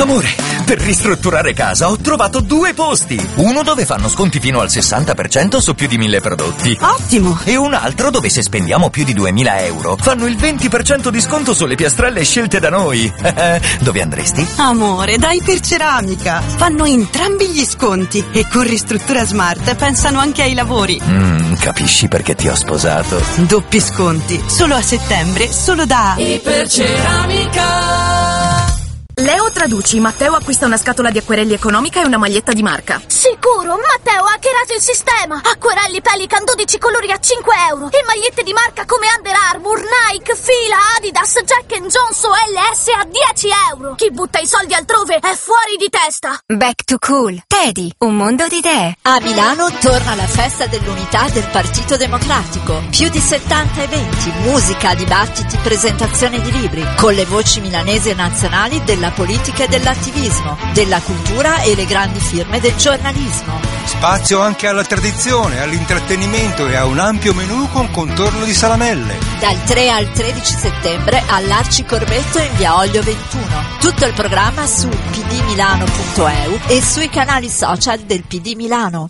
Amore, per ristrutturare casa ho trovato 2 posti. Uno dove fanno sconti fino al 60% su più di 1000 prodotti. Ottimo! E un altro dove se spendiamo più di 2000 euro fanno il 20% di sconto sulle piastrelle scelte da noi. Dove andresti? Amore, da Iperceramica. Fanno entrambi gli sconti e con Ristruttura Smart pensano anche ai lavori. Capisci perché ti ho sposato? Doppi sconti, solo a settembre, solo da Iperceramica. Leo traduci, Matteo acquista una scatola di acquerelli economica e una maglietta di marca. Sicuro, Matteo ha hackerato il sistema. Acquerelli Pelican 12 colori a 5 euro e magliette di marca come Under Armour, Nike, Fila, Adidas, Jack & Jones o LS a 10 euro. Chi butta i soldi altrove è fuori di testa. Back to Cool. Teddy, un mondo di idee. A Milano torna la festa dell'unità del Partito Democratico. Più di 70 eventi, musica, dibattiti, presentazioni di libri, con le voci milanesi e nazionali della politica e dell'attivismo, della cultura e le grandi firme del giornalismo. Spazio anche alla tradizione, all'intrattenimento e a un ampio menù con contorno di salamelle. Dal 3 al 13 settembre all'Arci Corbetto in via Oglio 21. Tutto il programma su pdmilano.eu e sui canali social del PD Milano.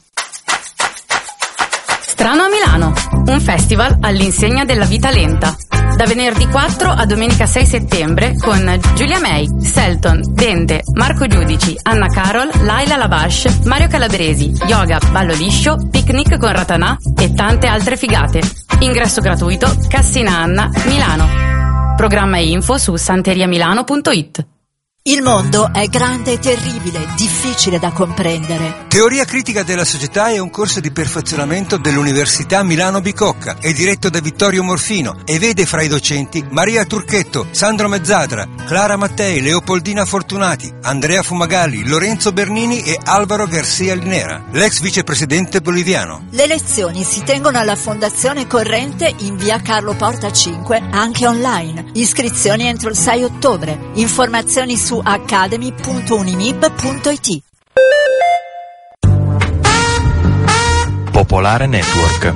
Strano a Milano, un festival all'insegna della vita lenta. Da venerdì 4 a domenica 6 settembre con Giulia May, Selton, Dente, Marco Giudici, Anna Carol, Laila Labash, Mario Calabresi, yoga, ballo liscio, picnic con Ratanà e tante altre figate. Ingresso gratuito, Cassina Anna, Milano. Programma e info su santeriamilano.it. Il mondo è grande e terribile, difficile da comprendere. Teoria critica della società è un corso di perfezionamento dell'Università Milano Bicocca. È diretto da Vittorio Morfino e vede fra i docenti Maria Turchetto, Sandro Mezzadra, Clara Mattei, Leopoldina Fortunati, Andrea Fumagalli, Lorenzo Bernini e Alvaro Garcia Linera, l'ex vicepresidente boliviano. Le lezioni si tengono alla Fondazione Corrente in via Carlo Porta 5, anche online. Iscrizioni entro il 6 ottobre. Informazioni su academy.unimib.it. Popolare Network.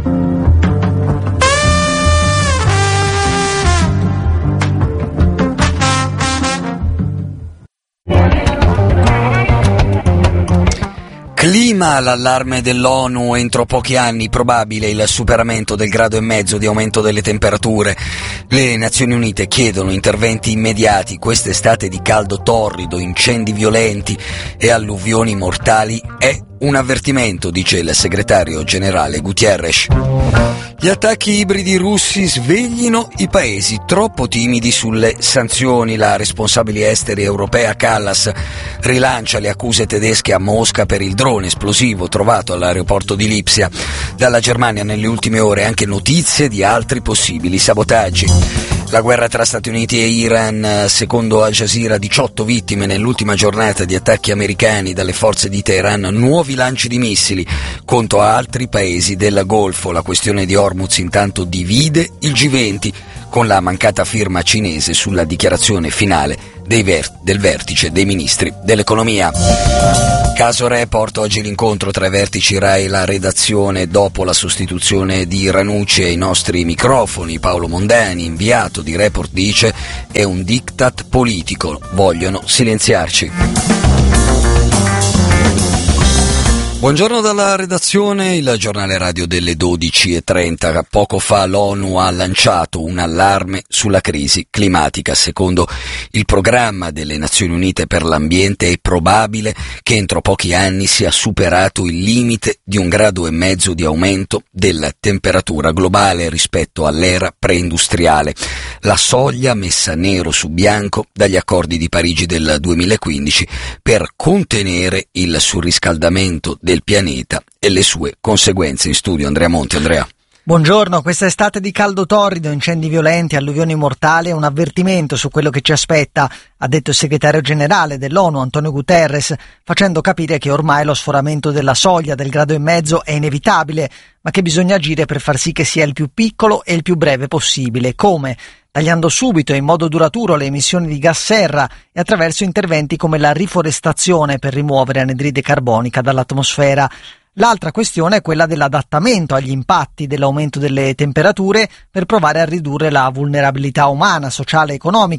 Clima, l'allarme dell'ONU, entro pochi anni probabile il superamento del 1,5 gradi di aumento delle temperature. Le Nazioni Unite chiedono interventi immediati, quest'estate di caldo torrido, incendi violenti e alluvioni mortali è un avvertimento, dice il segretario generale Guterres. Gli attacchi ibridi russi sveglino i paesi troppo timidi sulle sanzioni. La responsabile esteri europea Kallas rilancia le accuse tedesche a Mosca per il drone esplosivo trovato all'aeroporto di Lipsia. Dalla Germania nelle ultime ore anche notizie di altri possibili sabotaggi. La guerra tra Stati Uniti e Iran, secondo Al Jazeera 18 vittime nell'ultima giornata di attacchi americani dalle forze di Teheran, nuovi lanci di missili contro altri paesi del Golfo. La questione di Hormuz intanto divide il G20 con la mancata firma cinese sulla dichiarazione finale del vertice dei ministri dell'economia. Caso Report, oggi l'incontro tra i vertici Rai e la redazione dopo la sostituzione di Ranucci ai nostri microfoni. Paolo Mondani, inviato di Report, dice: è un diktat politico, vogliono silenziarci. Buongiorno dalla redazione, il giornale radio delle 12:30. Poco fa l'ONU ha lanciato un allarme sulla crisi climatica. Secondo il programma delle Nazioni Unite per l'ambiente è probabile che entro pochi anni sia superato il limite di 1,5 gradi di aumento della temperatura globale rispetto all'era preindustriale. La soglia messa nero su bianco dagli accordi di Parigi del 2015 per contenere il surriscaldamento del pianeta e le sue conseguenze. In studio Andrea Monti. Andrea. Buongiorno, questa estate di caldo torrido, incendi violenti, alluvioni mortali è un avvertimento su quello che ci aspetta, ha detto il segretario generale dell'ONU Antonio Guterres, facendo capire che ormai lo sforamento della soglia del 1,5 gradi è inevitabile, ma che bisogna agire per far sì che sia il più piccolo e il più breve possibile. Come? Tagliando subito e in modo duraturo le emissioni di gas serra e attraverso interventi come la riforestazione per rimuovere anidride carbonica dall'atmosfera. L'altra questione è quella dell'adattamento agli impatti dell'aumento delle temperature per provare a ridurre la vulnerabilità umana, sociale e economica,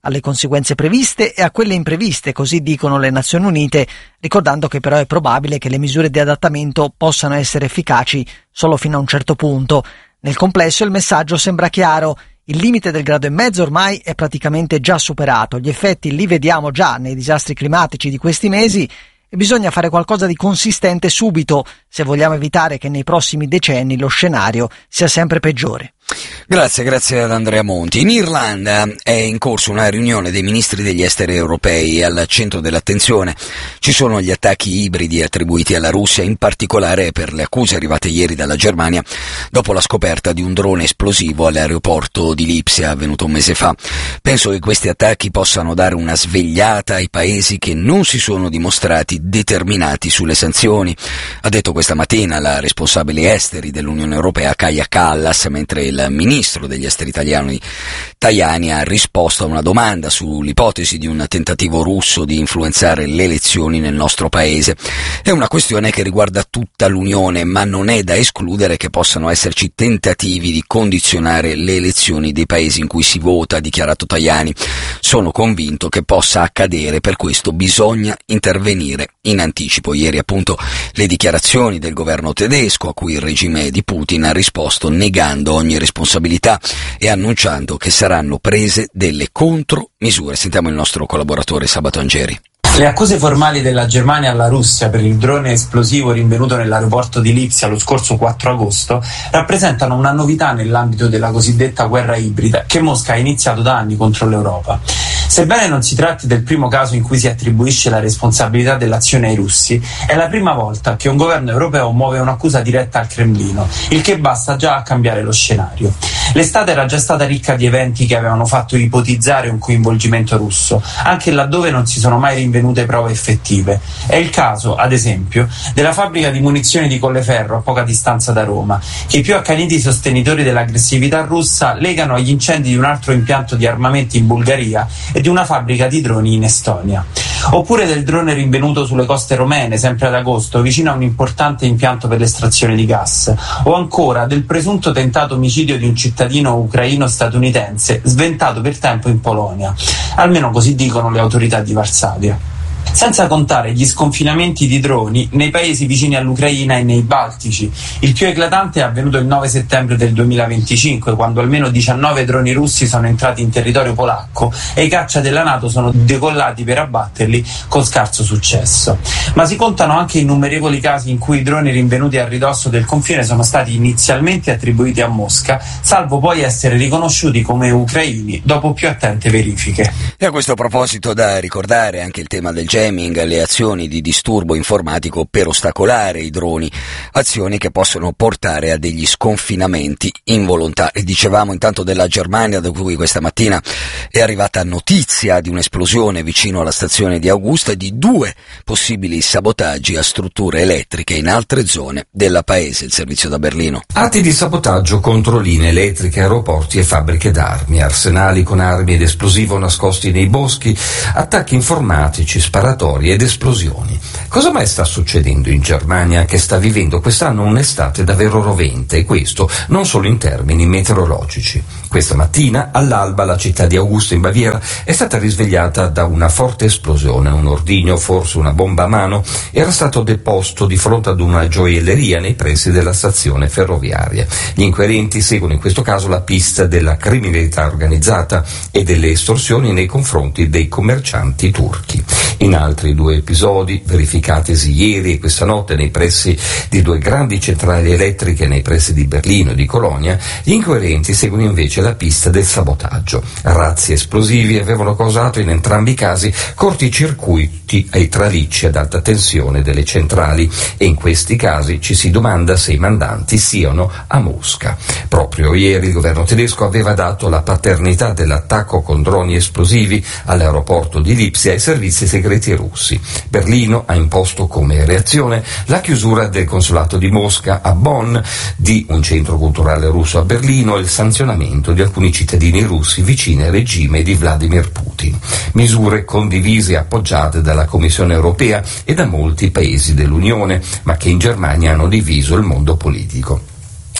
alle conseguenze previste e a quelle impreviste, così dicono le Nazioni Unite, ricordando che però è probabile che le misure di adattamento possano essere efficaci solo fino a un certo punto. Nel complesso il messaggio sembra chiaro. Il limite del 1,5 gradi ormai è praticamente già superato, gli effetti li vediamo già nei disastri climatici di questi mesi e bisogna fare qualcosa di consistente subito se vogliamo evitare che nei prossimi decenni lo scenario sia sempre peggiore. Grazie ad Andrea Monti. In Irlanda è in corso una riunione dei ministri degli esteri europei e al centro dell'attenzione ci sono gli attacchi ibridi attribuiti alla Russia, in particolare per le accuse arrivate ieri dalla Germania dopo la scoperta di un drone esplosivo all'aeroporto di Lipsia avvenuto un mese fa. Penso che questi attacchi possano dare una svegliata ai paesi che non si sono dimostrati determinati sulle sanzioni, ha detto questa mattina la responsabile esteri dell'Unione Europea Kaja Kallas, mentre il ministro degli esteri italiano Tajani ha risposto a una domanda sull'ipotesi di un tentativo russo di influenzare le elezioni nel nostro paese. È una questione che riguarda tutta l'Unione, ma non è da escludere che possano esserci tentativi di condizionare le elezioni dei paesi in cui si vota, ha dichiarato Tajani. Sono convinto che possa accadere, per questo bisogna intervenire in anticipo. Ieri appunto le dichiarazioni del governo tedesco, a cui il regime di Putin ha risposto negando ogni responsabilità e annunciando che saranno prese delle contromisure. Sentiamo il nostro collaboratore Sabato Angeri. Le accuse formali della Germania alla Russia per il drone esplosivo rinvenuto nell'aeroporto di Lipsia lo scorso 4 agosto rappresentano una novità nell'ambito della cosiddetta guerra ibrida che Mosca ha iniziato da anni contro l'Europa. Sebbene non si tratti del primo caso in cui si attribuisce la responsabilità dell'azione ai russi, è la prima volta che un governo europeo muove un'accusa diretta al Cremlino, il che basta già a cambiare lo scenario. L'estate era già stata ricca di eventi che avevano fatto ipotizzare un coinvolgimento russo, anche laddove non si sono mai rinvenute prove effettive. È il caso, ad esempio, della fabbrica di munizioni di Colleferro a poca distanza da Roma, che i più accaniti sostenitori dell'aggressività russa legano agli incendi di un altro impianto di armamenti in Bulgaria e di una fabbrica di droni in Estonia. Oppure del drone rinvenuto sulle coste romene, sempre ad agosto, vicino a un importante impianto per l'estrazione di gas. O ancora del presunto tentato omicidio di un cittadino ucraino-statunitense sventato per tempo in Polonia. Almeno così dicono le autorità di Varsavia. Senza contare gli sconfinamenti di droni nei paesi vicini all'Ucraina e nei Baltici. Il più eclatante è avvenuto il 9 settembre del 2025, quando almeno 19 droni russi sono entrati in territorio polacco e i caccia della NATO sono decollati per abbatterli con scarso successo. Ma si contano anche innumerevoli casi in cui i droni rinvenuti a ridosso del confine sono stati inizialmente attribuiti a Mosca, salvo poi essere riconosciuti come ucraini dopo più attente verifiche. E a questo proposito da ricordare anche il tema del jamming, le azioni di disturbo informatico per ostacolare i droni, azioni che possono portare a degli sconfinamenti involontari. Dicevamo intanto della Germania, da cui questa mattina è arrivata notizia di un'esplosione vicino alla stazione di Augusta e di 2 possibili sabotaggi a strutture elettriche in altre zone della paese. Il servizio da Berlino. Atti di sabotaggio contro linee elettriche, aeroporti e fabbriche d'armi, arsenali con armi ed esplosivo nascosti nei boschi, attacchi informatici, sparatori ed esplosioni. Cosa mai sta succedendo in Germania, che sta vivendo quest'anno un'estate davvero rovente, e questo non solo in termini meteorologici. Questa mattina, all'alba, la città di Augusta in Baviera è stata risvegliata da una forte esplosione. Un ordigno, forse una bomba a mano, era stato deposto di fronte ad una gioielleria nei pressi della stazione ferroviaria. Gli inquirenti seguono in questo caso la pista della criminalità organizzata e delle estorsioni nei confronti dei commercianti turchi. In altri 2 episodi, verificatisi ieri e questa notte nei pressi di 2 grandi centrali elettriche nei pressi di Berlino e di Colonia, gli inquirenti seguono invece la pista del sabotaggio. Razzi esplosivi avevano causato in entrambi i casi corticircuiti ai tralicci ad alta tensione delle centrali, e in questi casi ci si domanda se i mandanti siano a Mosca. Proprio ieri il governo tedesco aveva dato la paternità dell'attacco con droni esplosivi all'aeroporto di Lipsia ai servizi segreti russi. Berlino ha imposto come reazione la chiusura del consolato di Mosca a Bonn, di un centro culturale russo a Berlino, e il sanzionamento di alcuni cittadini russi vicini al regime di Vladimir Putin. Misure condivise e appoggiate dalla Commissione europea e da molti paesi dell'Unione, ma che in Germania hanno diviso il mondo politico.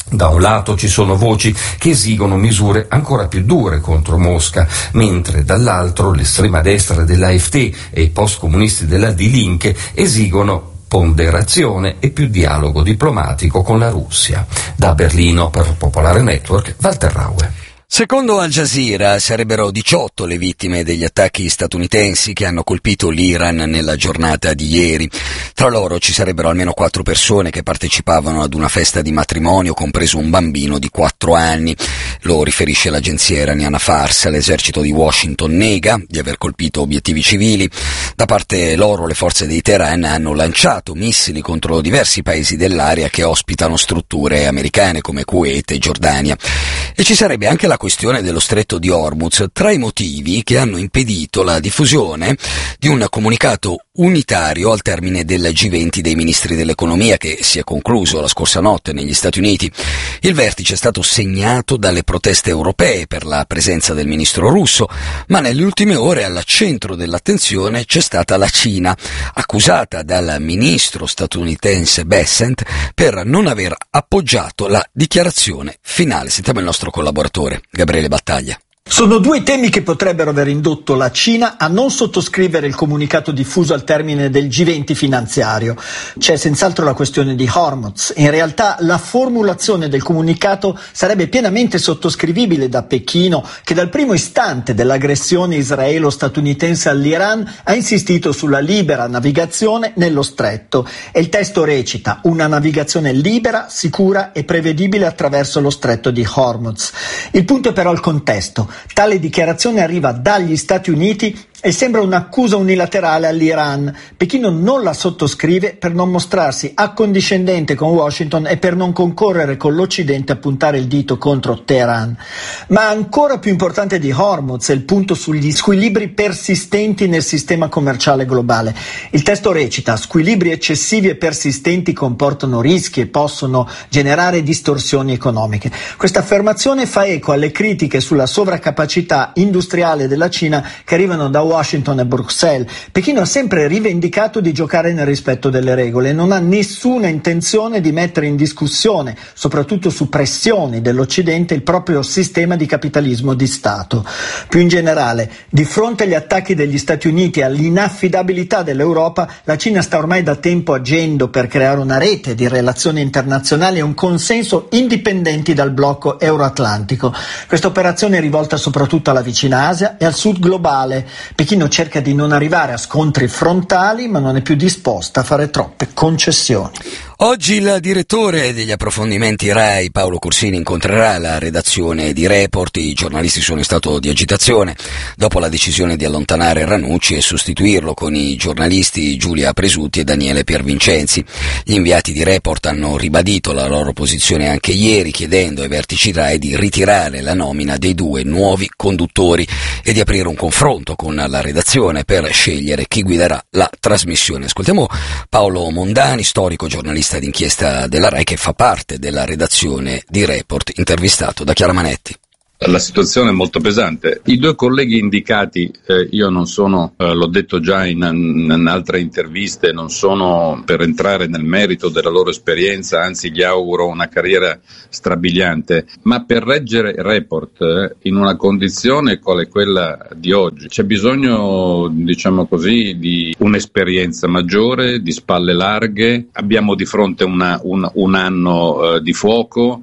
Da un lato ci sono voci che esigono misure ancora più dure contro Mosca, mentre dall'altro l'estrema destra dell'AfD e i post-comunisti della Die Linke esigono ponderazione e più dialogo diplomatico con la Russia. Da Berlino per Popolare Network, Walter Raue. Secondo Al Jazeera sarebbero 18 le vittime degli attacchi statunitensi che hanno colpito l'Iran nella giornata di ieri. Tra loro ci sarebbero almeno 4 persone che partecipavano ad una festa di matrimonio, compreso un bambino di 4 anni. Lo riferisce l'agenzia iraniana Fars. L'esercito di Washington nega di aver colpito obiettivi civili. Da parte loro le forze di Teheran hanno lanciato missili contro diversi paesi dell'area che ospitano strutture americane come Kuwait e Giordania. E ci sarebbe anche la questione dello stretto di Hormuz, tra i motivi che hanno impedito la diffusione di un comunicato unitario al termine del G20 dei ministri dell'economia che si è concluso la scorsa notte negli Stati Uniti. Il vertice è stato segnato dalle proteste europee per la presenza del ministro russo, ma nelle ultime ore al centro dell'attenzione c'è stata la Cina, accusata dal ministro statunitense Bessent per non aver appoggiato la dichiarazione finale. Sentiamo il nostro collaboratore Gabriele Battaglia. Sono 2 temi che potrebbero aver indotto la Cina a non sottoscrivere il comunicato diffuso al termine del G20 finanziario. C'è senz'altro la questione di Hormuz. In realtà la formulazione del comunicato sarebbe pienamente sottoscrivibile da Pechino, che dal primo istante dell'aggressione israelo-statunitense all'Iran ha insistito sulla libera navigazione nello stretto. E il testo recita: una navigazione libera, sicura e prevedibile attraverso lo stretto di Hormuz. Il punto è però il contesto. Tale dichiarazione arriva dagli Stati Uniti e sembra un'accusa unilaterale all'Iran. Pechino non la sottoscrive per non mostrarsi accondiscendente con Washington e per non concorrere con l'Occidente a puntare il dito contro Teheran. Ma ancora più importante di Hormuz è il punto sugli squilibri persistenti nel sistema commerciale globale. Il testo recita: squilibri eccessivi e persistenti comportano rischi e possono generare distorsioni economiche. Questa affermazione fa eco alle critiche sulla sovracapacità industriale della Cina che arrivano da Washington e Bruxelles. Pechino ha sempre rivendicato di giocare nel rispetto delle regole e non ha nessuna intenzione di mettere in discussione, soprattutto su pressioni dell'Occidente, il proprio sistema di capitalismo di Stato. Più in generale, di fronte agli attacchi degli Stati Uniti e all'inaffidabilità dell'Europa, la Cina sta ormai da tempo agendo per creare una rete di relazioni internazionali e un consenso indipendenti dal blocco euroatlantico. Questa operazione è rivolta soprattutto alla vicina Asia e al sud globale. Pechino cerca di non arrivare a scontri frontali, ma non è più disposta a fare troppe concessioni. Oggi il direttore degli approfondimenti RAI, Paolo Corsini, incontrerà la redazione di Report. I giornalisti sono in stato di agitazione dopo la decisione di allontanare Ranucci e sostituirlo con i giornalisti Giulia Presutti e Daniele Piervincenzi. Gli inviati di Report hanno ribadito la loro posizione anche ieri, chiedendo ai vertici RAI di ritirare la nomina dei 2 nuovi conduttori e di aprire un confronto con la redazione per scegliere chi guiderà la trasmissione. Ascoltiamo Paolo Mondani, storico giornalista d'inchiesta della RAI che fa parte della redazione di Report, intervistato da Chiara Manetti. La situazione è molto pesante. I 2 colleghi indicati, io non sono, l'ho detto già in altre interviste, non sono per entrare nel merito della loro esperienza, anzi gli auguro una carriera strabiliante, ma per reggere Report in una condizione quale quella di oggi c'è bisogno, diciamo così, di un'esperienza maggiore, di spalle larghe. Abbiamo di fronte un anno di fuoco,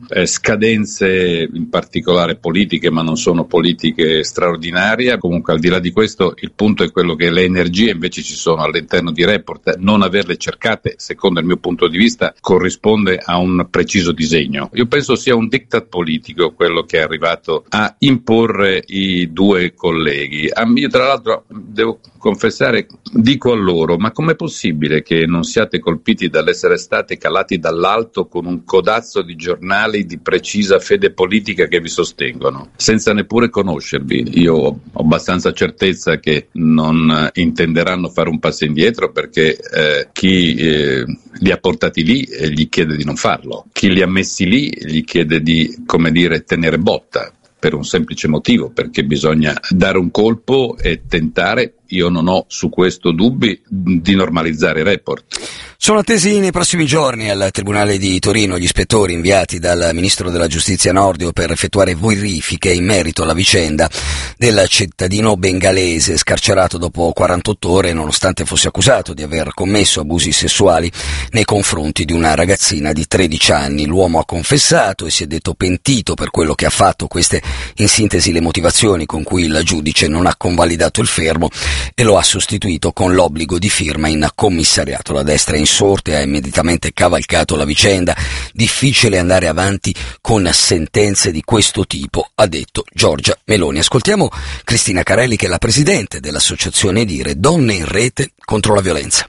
scadenze in particolare politiche, ma non sono politiche straordinarie. Comunque, al di là di questo, il punto è quello che le energie invece ci sono all'interno di Report. Non averle cercate, secondo il mio punto di vista, corrisponde a un preciso disegno. Io penso sia un diktat politico quello che è arrivato a imporre i 2 colleghi. Io tra l'altro devo confessare, dico a loro: ma com'è possibile che non siate colpiti dall'essere stati calati dall'alto con un codazzo di giornali di precisa fede politica che vi sostengono, senza neppure conoscervi? Io ho abbastanza certezza che non intenderanno fare un passo indietro, perché chi li ha portati lì gli chiede di non farlo, chi li ha messi lì gli chiede di, come dire, tenere botta, per un semplice motivo, perché bisogna dare un colpo e tentare, io non ho su questo dubbi, di normalizzare Report. Sono attesi nei prossimi giorni al Tribunale di Torino gli ispettori inviati dal Ministro della Giustizia Nordio per effettuare verifiche in merito alla vicenda del cittadino bengalese scarcerato dopo 48 ore nonostante fosse accusato di aver commesso abusi sessuali nei confronti di una ragazzina di 13 anni. L'uomo ha confessato e si è detto pentito per quello che ha fatto. Queste in sintesi le motivazioni con cui il giudice non ha convalidato il fermo e lo ha sostituito con l'obbligo di firma in commissariato. La destra in sorte ha immediatamente cavalcato la vicenda. Difficile andare avanti con sentenze di questo tipo, ha detto Giorgia Meloni. Ascoltiamo Cristina Carelli, che è la presidente dell'associazione Dire Donne in Rete contro la violenza.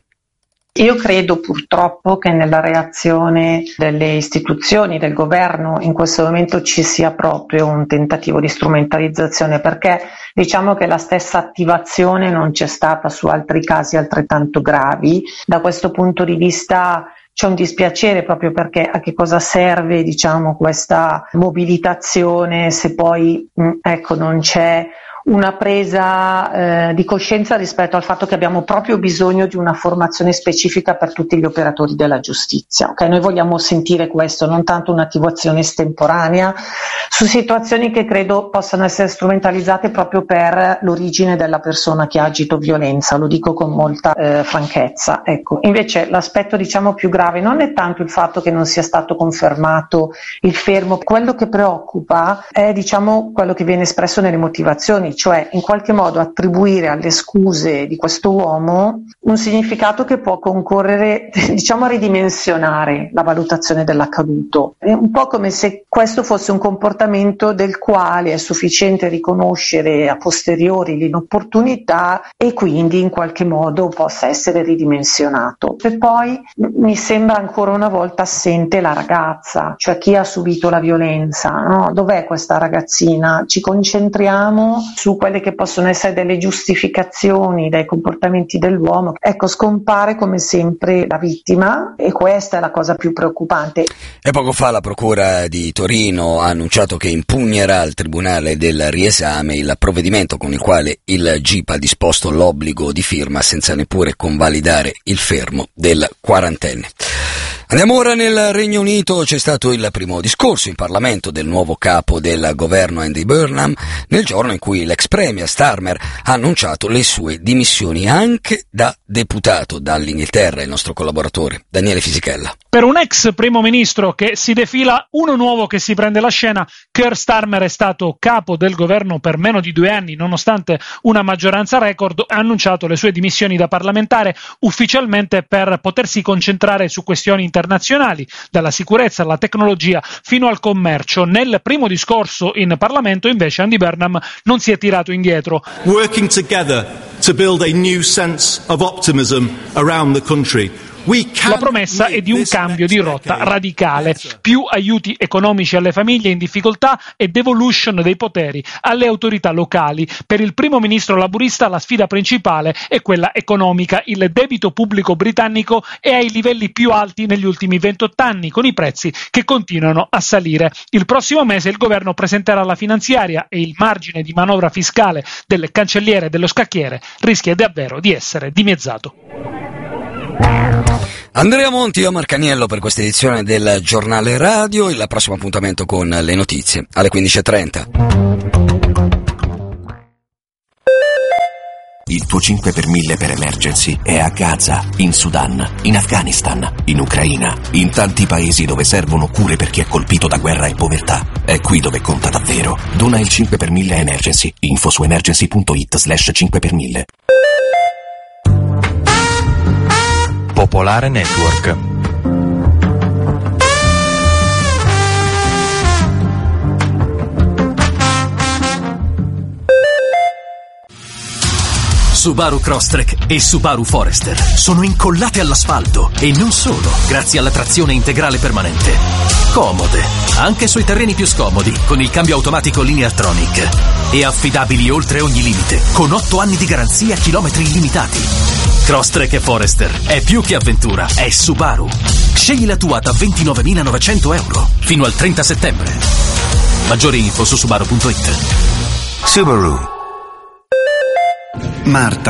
Io credo purtroppo che nella reazione delle istituzioni, del governo, in questo momento ci sia proprio un tentativo di strumentalizzazione, perché diciamo che la stessa attivazione non c'è stata su altri casi altrettanto gravi. Da questo punto di vista c'è un dispiacere, proprio perché a che cosa serve, diciamo, questa mobilitazione se poi non c'è una presa di coscienza rispetto al fatto che abbiamo proprio bisogno di una formazione specifica per tutti gli operatori della giustizia. Okay? Noi vogliamo sentire questo, non tanto un'attivazione estemporanea su situazioni che credo possano essere strumentalizzate proprio per l'origine della persona che ha agito violenza, lo dico con molta franchezza. Ecco. Invece l'aspetto, diciamo, più grave non è tanto il fatto che non sia stato confermato il fermo, quello che preoccupa è, diciamo, quello che viene espresso nelle motivazioni, cioè in qualche modo attribuire alle scuse di questo uomo un significato che può concorrere, diciamo, a ridimensionare la valutazione dell'accaduto. È un po' come se questo fosse un comportamento del quale è sufficiente riconoscere a posteriori l'inopportunità e quindi in qualche modo possa essere ridimensionato. E poi mi sembra ancora una volta assente la ragazza, cioè chi ha subito la violenza, no? Dov'è questa ragazzina? Ci concentriamo su quelle che possono essere delle giustificazioni dai comportamenti dell'uomo. Ecco, scompare come sempre la vittima e questa è la cosa più preoccupante. E poco fa la Procura di Torino ha annunciato che impugnerà al Tribunale del riesame il provvedimento con il quale il GIP ha disposto l'obbligo di firma senza neppure convalidare il fermo del quarantenne. Andiamo ora nel Regno Unito. C'è stato il primo discorso in Parlamento del nuovo capo del governo Andy Burnham nel giorno in cui l'ex premier Starmer ha annunciato le sue dimissioni anche da deputato. Dall'Inghilterra il nostro collaboratore Daniele Fisichella. Per un ex primo ministro che si defila uno nuovo che si prende la scena, Keir Starmer è stato capo del governo per meno di 2 anni nonostante una maggioranza record. Ha annunciato le sue dimissioni da parlamentare ufficialmente per potersi concentrare su questioni internazionali, dalla sicurezza alla tecnologia fino al commercio. Nel primo discorso in Parlamento invece Andy Burnham non si è tirato indietro. Working together to build a new sense of optimism around the country. La promessa è di un cambio di rotta radicale, più aiuti economici alle famiglie in difficoltà e devolution dei poteri alle autorità locali. Per il primo ministro laburista la sfida principale è quella economica. Il debito pubblico britannico è ai livelli più alti negli ultimi 28 anni, con i prezzi che continuano a salire. Il prossimo mese il governo presenterà la finanziaria e il margine di manovra fiscale del cancelliere e dello scacchiere rischia davvero di essere dimezzato. Andrea Monti e Omar Caniello per questa edizione del Giornale Radio. Il prossimo appuntamento con le notizie alle 15:30. Il tuo 5 per 1000 per Emergency è a Gaza, in Sudan, in Afghanistan, in Ucraina, in tanti paesi dove servono cure per chi è colpito da guerra e povertà. È qui dove conta davvero. Dona il 5 per 1000 Emergency. Info su emergency.it/5 per 1000. Popolare Network. Subaru Crosstrek e Subaru Forester sono incollate all'asfalto e non solo, grazie alla trazione integrale permanente. Comode, anche sui terreni più scomodi, con il cambio automatico Lineartronic. E affidabili oltre ogni limite, con 8 anni di garanzia, chilometri illimitati. Crosstrek e Forester è più che avventura, è Subaru. Scegli la tua da €29.900 fino al 30 settembre. Maggiori info su Subaru.it. Subaru. Marta,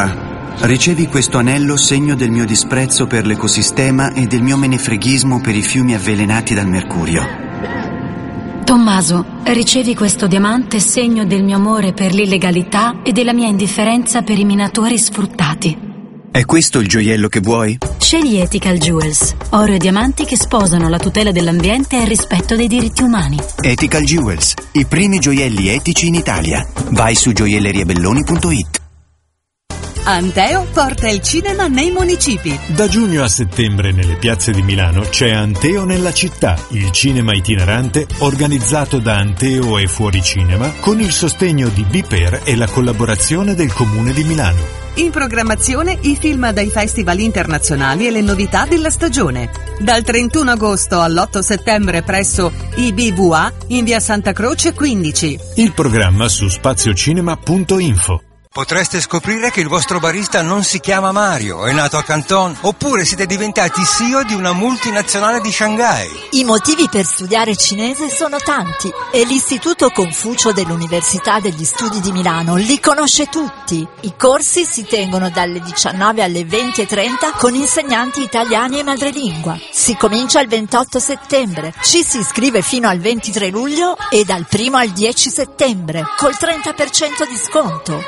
Ricevi questo anello segno del mio disprezzo per l'ecosistema e del mio menefreghismo per i fiumi avvelenati dal mercurio. Tommaso, ricevi questo diamante segno del mio amore per l'illegalità e della mia indifferenza per i minatori sfruttati. È questo il gioiello che vuoi? Scegli Ethical Jewels, oro e diamanti che sposano la tutela dell'ambiente e il rispetto dei diritti umani. Ethical Jewels, i primi gioielli etici in Italia. Vai su gioielleriabelloni.it. Anteo porta il cinema nei municipi. Da giugno a settembre nelle piazze di Milano c'è Anteo nella città, il cinema itinerante organizzato da Anteo e Fuori Cinema con il sostegno di Biper e la collaborazione del Comune di Milano. In programmazione i film dai festival internazionali e le novità della stagione. Dal 31 agosto all'8 settembre presso IBVA in via Santa Croce 15. Il programma su spaziocinema.info. Potreste scoprire che il vostro barista non si chiama Mario, è nato a Canton, oppure siete diventati CEO di una multinazionale di Shanghai. I motivi per studiare cinese sono tanti e l'Istituto Confucio dell'Università degli Studi di Milano li conosce tutti. I corsi si tengono dalle 19 alle 20:30 con insegnanti italiani e madrelingua. Si comincia il 28 settembre, ci si iscrive fino al 23 luglio e dal 1 al 10 settembre col 30% di sconto.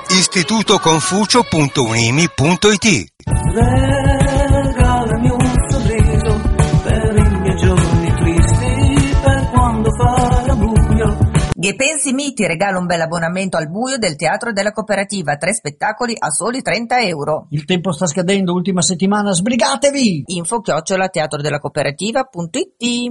istitutoconfucio.unimi.it. Regalami un sorriso per i miei giorni tristi, per quando farà buio. Ghepensi Mi ti regala un bel abbonamento al buio del Teatro della Cooperativa, 3 spettacoli a soli 30 euro. Il tempo sta scadendo, ultima settimana, sbrigatevi! Info @teatrodelacooperativa.it.